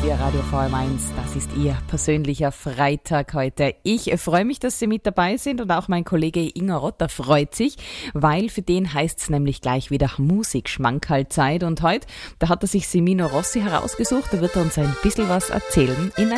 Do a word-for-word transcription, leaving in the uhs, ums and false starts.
Ihr Radio V M eins, das ist Ihr persönlicher Freitag heute. Ich freue mich, dass Sie mit dabei sind und auch mein Kollege Ingo Rotter freut sich, weil für den heißt es nämlich gleich wieder Musik-Schmankerl-Zeit und heute, da hat er sich Semino Rossi herausgesucht, da wird er uns ein bisschen was erzählen in